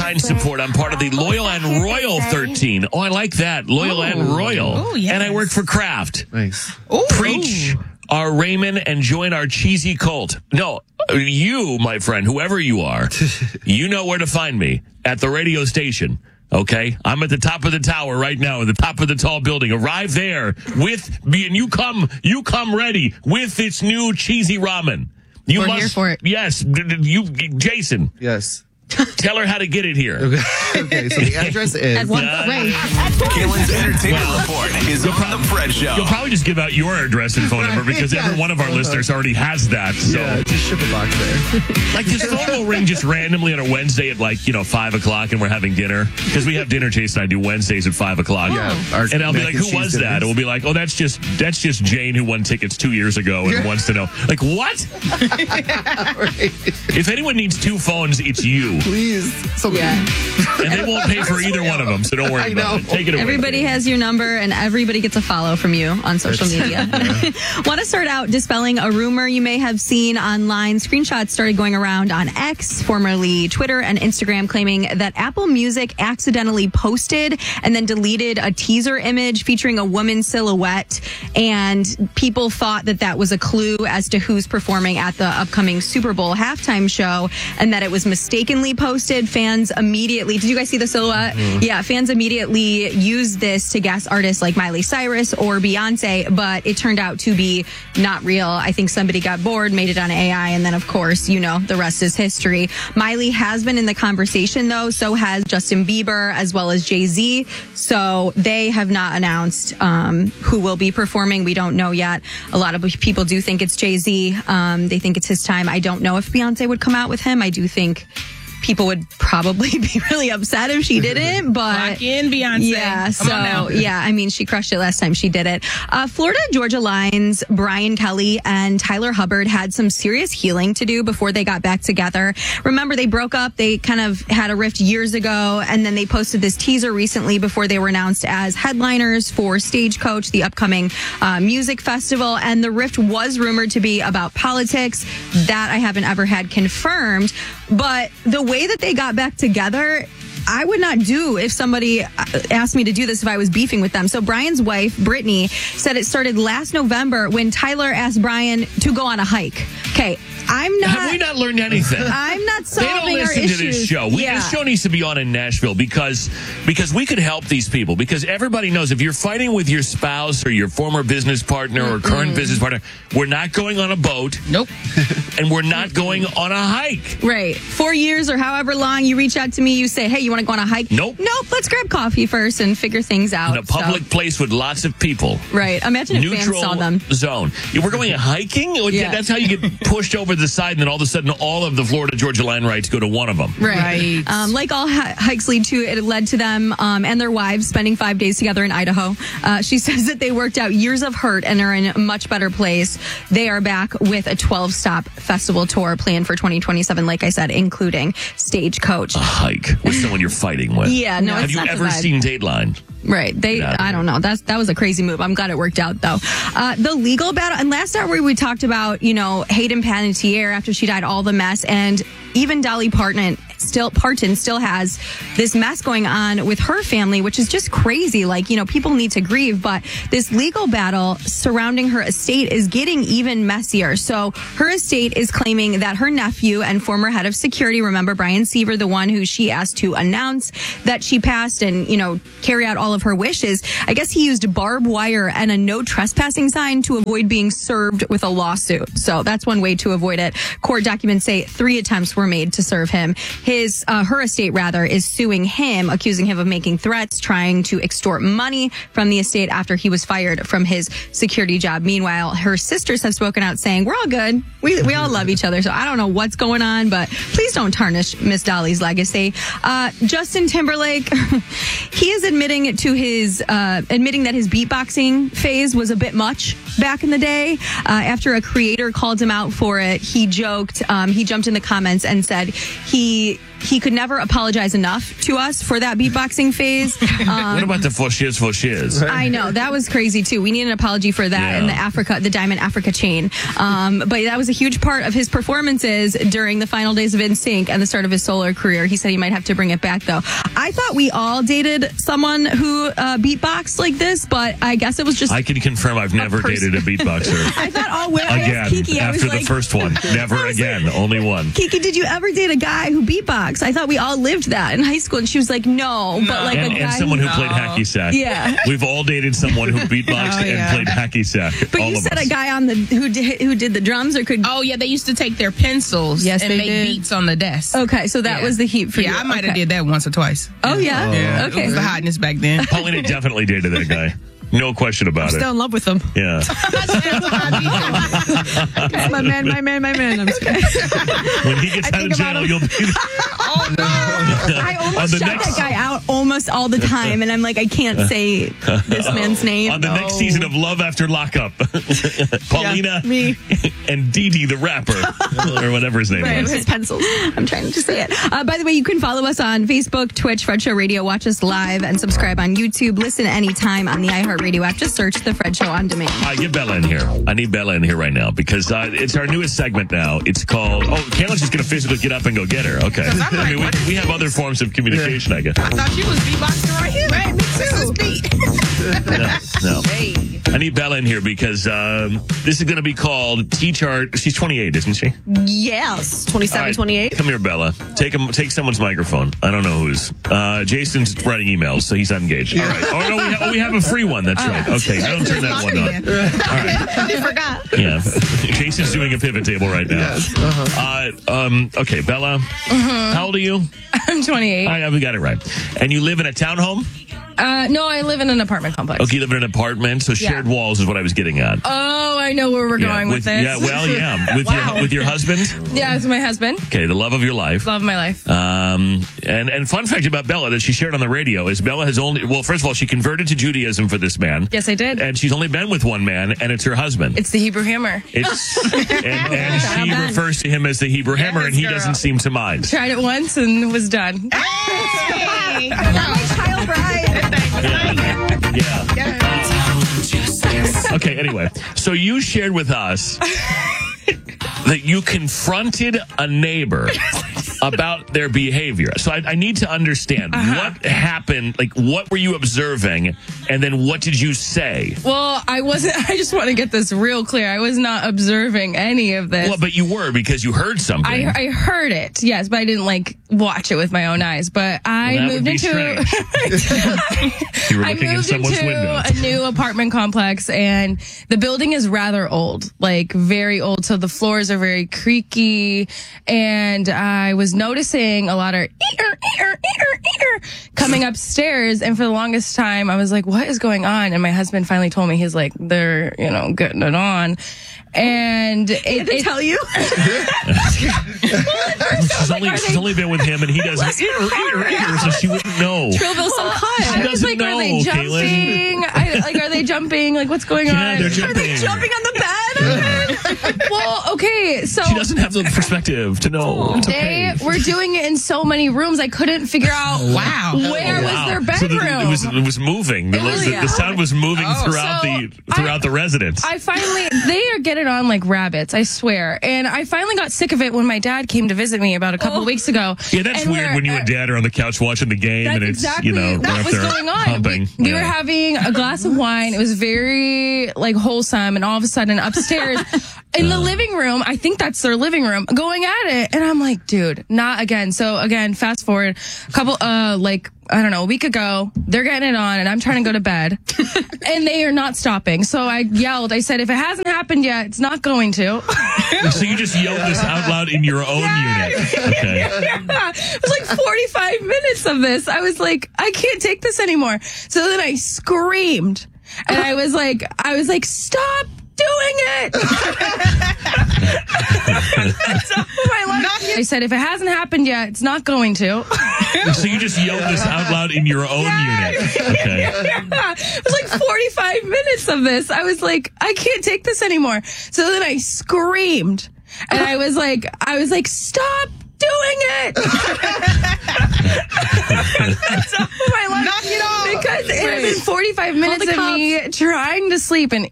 kind support. I'm part of the Loyal and Royal 13. Oh, I like that. Loyal and Royal. Oh, yes. And I work for Kraft. Nice. Preach our Raymond and join our cheesy cult. No, you, my friend, whoever you are, you know where to find me at the radio station. Okay, I'm at the top of the tower right now, at the top of the tall building. Arrive there with me, and you come ready with its new cheesy ramen. We're here for it. Yes, Jason. Yes. Tell her how to get it here. Okay, so the address is... Kalen's Entertainment Report is on the Fred Show. You'll probably just give out your address and phone number because every one of our listeners already has that. So Yeah, just ship a box there. like this phone will ring just randomly on a Wednesday at 5 o'clock and we're having dinner because we have dinner. Jason and I do Wednesdays at 5 o'clock. Yeah, and I'll be mac like, and who cheese was that? dinners. And we'll be like, oh, that's just Jane who won tickets 2 years ago and wants to know. Like, what? If anyone needs two phones, it's you. Please. And they won't pay for either one of them, so don't worry about it. Take it away. Everybody has your number, and everybody gets a follow from you on social media. Want to start out dispelling a rumor you may have seen online. Screenshots started going around on X, formerly Twitter, and Instagram, claiming that Apple Music accidentally posted and then deleted a teaser image featuring a woman's silhouette, and people thought that that was a clue as to who's performing at the upcoming Super Bowl halftime show, and that it was mistakenly posted. Fans immediately, did you guys see the silhouette? Mm-hmm. Yeah, fans immediately used this to guess artists like Miley Cyrus or Beyonce, but it turned out to be not real. I think somebody got bored, made it on AI, and then of course, the rest is history. Miley has been in the conversation though, so has Justin Bieber as well as Jay-Z. So they have not announced who will be performing. We don't know yet. A lot of people do think it's Jay-Z. They think it's his time. I don't know if Beyonce would come out with him. I do think people would probably be really upset if she didn't, but lock in Beyonce. Yeah, she crushed it last time she did it. Florida Georgia Line's Brian Kelly and Tyler Hubbard had some serious healing to do before they got back together. Remember, they broke up. They kind of had a rift years ago, and then they posted this teaser recently before they were announced as headliners for Stagecoach, the upcoming music festival. And the rift was rumored to be about politics. That I haven't ever had confirmed, but the way that they got back together, I would not do if somebody asked me to do this if I was beefing with them. So Brian's wife, Brittany, said it started last November when Tyler asked Brian to go on a hike. Okay, have we not learned anything? I'm not solving our issues. They don't listen to this show. This show needs to be on in Nashville because we could help these people. Because everybody knows if you're fighting with your spouse or your former business partner or current business partner, we're not going on a boat. Nope. And we're not going on a hike. Right. 4 years or however long you reach out to me, you say, hey, you want to go on a hike? Nope. Let's grab coffee first and figure things out. In a public place with lots of people. Right. Imagine if fans saw them. Zone. We're going hiking? Yeah. That's how you get pushed over the side, and then all of a sudden all of the Florida Georgia Line rides go to one of them. Right. Like all hikes lead to, it led to them and their wives spending 5 days together in Idaho. She says that they worked out years of hurt and are in a much better place. They are back with a 12-stop festival tour planned for 2027, like I said, including Stagecoach. A hike with someone you're fighting with. Yeah, no, Have you ever seen Dateline? Right. I don't know. That was a crazy move. I'm glad it worked out, though. The legal battle, and last hour we talked about, Hayden Panettiere after she died, all the mess, and even Dolly Parton still has this mess going on with her family, which is just crazy. People need to grieve, but this legal battle surrounding her estate is getting even messier. So her estate is claiming that her nephew and former head of security, remember Brian Seaver, the one who she asked to announce that she passed and, carry out all of her wishes, I guess he used barbed wire and a no trespassing sign to avoid being served with a lawsuit. So that's one way to avoid it. Court documents say 3 attempts were made to serve him. Her estate is suing him, accusing him of making threats, trying to extort money from the estate after he was fired from his security job. Meanwhile, her sisters have spoken out saying, we're all good. We all love each other. So I don't know what's going on, but please don't tarnish Miss Dolly's legacy. Justin Timberlake, he is admitting that his beatboxing phase was a bit much back in the day. After a creator called him out for it, he joked, he jumped in the comments and said he he could never apologize enough to us for that beatboxing phase. What about the for shiz? I know, that was crazy too. We need an apology for that in the Diamond Africa chain. But that was a huge part of his performances during the final days of NSYNC and the start of his solo career. He said he might have to bring it back though. I thought we all dated someone who beatboxed like this, but I guess it was just... I can confirm I've never dated a beatboxer. I thought all women... Again, Kiki, after the first one. Never again. Only one. Kiki, did you ever date a guy who beatboxed? I thought we all lived that in high school, and she was like, no. But like a guy and someone who played hacky sack. Yeah. We've all dated someone who beatboxed and played hacky sack. But all you of said us. a guy on the who did the drums or could... Oh, yeah, they used to take their pencils and make beats on the desk. Okay, so that was the heat for you. Yeah, I might have did that once or twice. Oh, yeah? Yeah, Okay. it was the hotness back then. Paulina definitely dated that guy. No question about it. Still in love with him. Yeah. My man. I'm just kidding. When he gets out of jail, you'll be... Oh, no. I almost shout that guy out almost all the time, and I'm like, I can't say this man's name. On the next season of Love After Lockup, Paulina me. and Dee Dee the rapper, or whatever his name was. His pencils. I'm trying to say it. By the way, you can follow us on Facebook, Twitch, Fred Show Radio, watch us live, and subscribe on YouTube. Listen anytime on the iHeartRadio app. Just search The Fred Show on demand. Get Bella in here. I need Bella in here right now because it's our newest segment now. It's called... Oh, Kayla's just going to physically get up and go get her. Okay. I mean, we have other forms of communication, I guess. I thought she was beatboxing right here. Right, me too. No. Hey. I need Bella in here because this is going to be called Teach Art. She's 28, isn't she? Yes. 27, All right. 28. Come here, Bella. Take someone's microphone. I don't know who's. Jason's writing emails, so he's not engaged. All right. Oh, no, we have a free one. That's right. Okay. I don't turn that one on. All right. I forgot. Yeah. Jason's doing a pivot table right now. Yes. Okay, Bella. How old are you? I'm 28. We got it right. And you live in a townhome? No, I live in an apartment complex. Okay, you live in an apartment, so shared walls is what I was getting at. Oh, I know where we're going with this. Yeah, well, yeah. With your husband? Yeah, it's my husband. Okay, the love of your life. Love of my life. And fun fact about Bella that she shared on the radio is Bella has only, well, first of all, she converted to Judaism for this man. Yes, I did. And she's only been with one man, and it's her husband. It's the Hebrew Hammer. And she refers to him as the Hebrew Hammer, and he doesn't seem to mind. Tried it once and was done. Hey! Child bride. Yeah. Okay, anyway. So you shared with us that you confronted a neighbor about their behavior. So I need to understand what happened. Like, what were you observing? And then what did you say? Well, I just want to get this real clear. I was not observing any of this. Well, but you were because you heard something. I heard it, yes, but I didn't watch it with my own eyes. But I moved into you were looking in someone's window. A new apartment complex, and the building is rather old, like very old. So the floors are very creaky, and I was noticing a lot of coming upstairs. And for the longest time, I was like, "What is going on?" And my husband finally told me, he's like, "They're getting it on." And it tell you? She's only been with him, and he doesn't. So she wouldn't know. Trillville some cut. She doesn't like, know. are they jumping? Are they jumping? Like, what's going on? They're jumping. Are they jumping on the bed? Well, okay, so she doesn't have the perspective to know. It's they were doing it in so many rooms. I couldn't figure out where was their bedroom. So it was moving. The sound was moving throughout the residence. They are getting on like rabbits, I swear. And I finally got sick of it when my dad came to visit me about a couple weeks ago. Yeah, that's weird when you and Dad are on the couch watching the game, and it's exactly that was going on. Humping. We were having a glass of wine. It was very wholesome, and all of a sudden upstairs in the living room, I think that's their living room, going at it, and I'm like, dude, not again. So again, fast forward a couple a week ago, they're getting it on, and I'm trying to go to bed, and they are not stopping. So I yelled. I said, if it hasn't happened yet, it's not going to. So you just yelled this out loud in your own unit. Okay. Yeah. It was like 45 minutes of this. I was like, I can't take this anymore. So then I screamed, and I was like, stop doing it. I said, if it hasn't happened yet, it's not going to. So you just yelled this out loud in your own unit. Okay. Yeah. It was like 45 minutes of this. I was like, I can't take this anymore. So then I screamed, and I was like, stop doing doing it. Knock it off. Because it had been 45 minutes of me trying to sleep, and